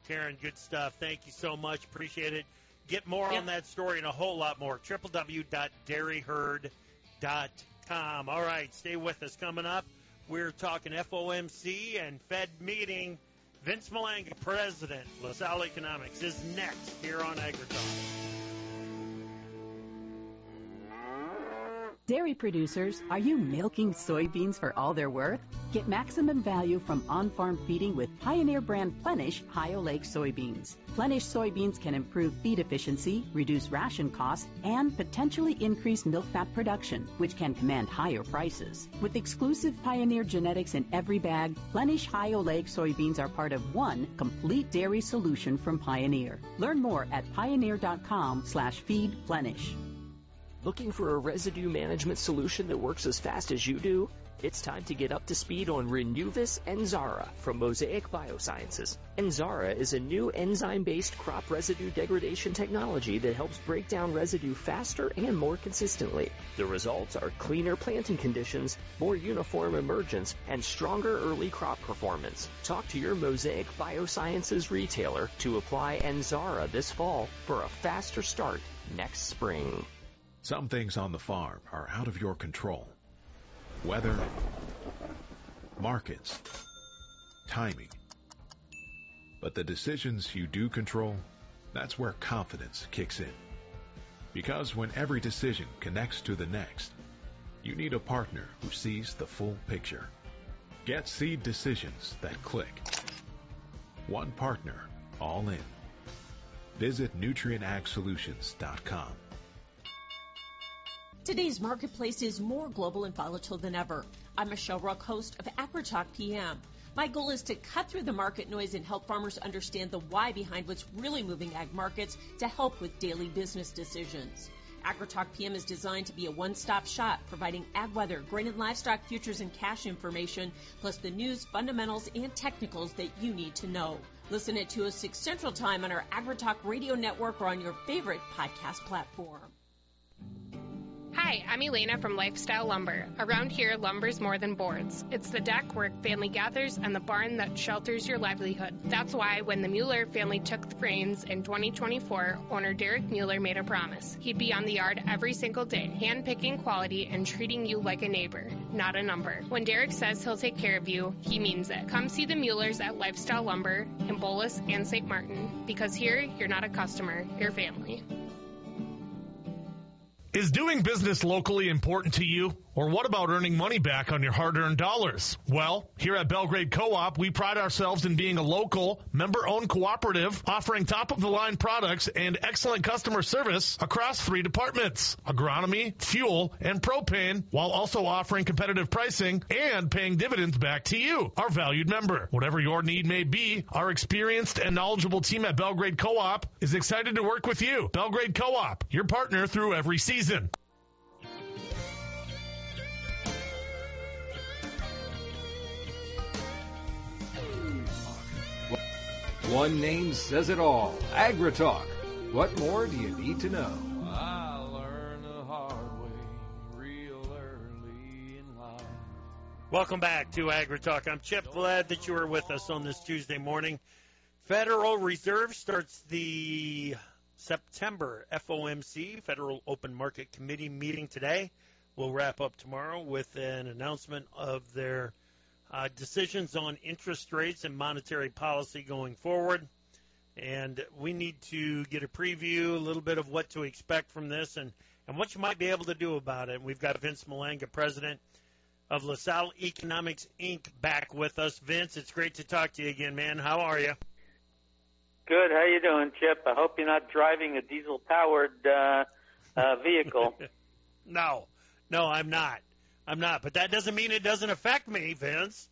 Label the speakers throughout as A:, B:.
A: Karen, good stuff. Thank you so much. Appreciate it. Get more on that story and a whole lot more. www.dairyherd.com. All right, stay with us. Coming up, we're talking FOMC and Fed meeting. Vince Malanga, president, LaSalle Economics, is next here on AgriTalk.
B: Dairy producers, are you milking soybeans for all they're worth? Get maximum value from on-farm feeding with Pioneer brand Plenish High-Oleic soybeans. Plenish soybeans can improve feed efficiency, reduce ration costs, and potentially increase milk fat production, which can command higher prices. With exclusive Pioneer genetics in every bag, Plenish High-Oleic soybeans are part of one complete dairy solution from Pioneer. Learn more at pioneer.com/feedplenish.
C: Looking for a residue management solution that works as fast as you do? It's time to get up to speed on Renuvis Enzara from Mosaic Biosciences. Enzara is a new enzyme-based crop residue degradation technology that helps break down residue faster and more consistently. The results are cleaner planting conditions, more uniform emergence, and stronger early crop performance. Talk to your Mosaic Biosciences retailer to apply Enzara this fall for a faster start next spring.
D: Some things on the farm are out of your control. Weather, markets, timing. But the decisions you do control, that's where confidence kicks in. Because when every decision connects to the next, you need a partner who sees the full picture. Get seed decisions that click. One partner, all in. Visit nutrientagsolutions.com.
E: Today's marketplace is more global and volatile than ever. I'm Michelle Ruck, host of AgriTalk PM. My goal is to cut through the market noise and help farmers understand the why behind what's really moving ag markets to help with daily business decisions. AgriTalk PM is designed to be a one-stop shop, providing ag weather, grain and livestock futures and cash information, plus the news, fundamentals, and technicals that you need to know. Listen at 2:06 Central Time on our AgriTalk radio network or on your favorite podcast platform.
F: Hi, I'm Elena from Lifestyle Lumber. Around here, lumber's more than boards. It's the deck where family gathers and the barn that shelters your livelihood. That's why when the Mueller family took the reins in 2024, owner Derek Mueller made a promise. He'd be on the yard every single day, hand-picking quality and treating you like a neighbor, not a number. When Derek says he'll take care of you, he means it. Come see the Muellers at Lifestyle Lumber in Bolus and St. Martin, because here, you're not a customer, you're family.
G: Is doing business locally important to you? Or what about earning money back on your hard-earned dollars? Well, here at Belgrade Co-op, we pride ourselves in being a local, member-owned cooperative offering top-of-the-line products and excellent customer service across 3 departments: agronomy, fuel, and propane, while also offering competitive pricing and paying dividends back to you, our valued member. Whatever your need may be, our experienced and knowledgeable team at Belgrade Co-op is excited to work with you. Belgrade Co-op, your partner through every season.
H: One name says it all. AgriTalk. What more do you need to know?
I: I learned the hard way real early in life.
A: Welcome back to AgriTalk. I'm Chip. Glad that you are with us on this Tuesday morning. Federal Reserve starts the September FOMC, Federal Open Market Committee meeting today. We'll wrap up tomorrow with an announcement of their decisions on interest rates and monetary policy going forward. And we need to get a preview, a little bit of what to expect from this and what you might be able to do about it. We've got Vince Malanga, president of LaSalle Economics, Inc., back with us. Vince, it's great to talk to you again, man. How are you?
J: Good. How you doing, Chip? I hope you're not driving a diesel-powered vehicle.
A: No, I'm not. But that doesn't mean it doesn't affect me, Vince.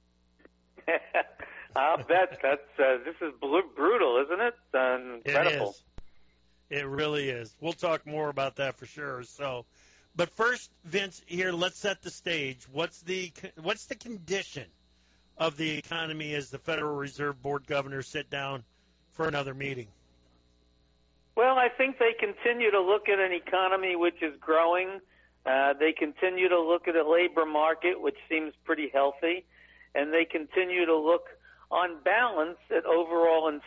J: I'll bet. This is brutal, isn't it? Incredible.
A: It is. It really is. We'll talk more about that for sure. But first, Vince, here, let's set the stage. What's the condition of the economy as the Federal Reserve Board governors sit down for another meeting?
J: Well, I think they continue to look at an economy which is growing. They continue to look at a labor market which seems pretty healthy, and they continue to look on balance at overall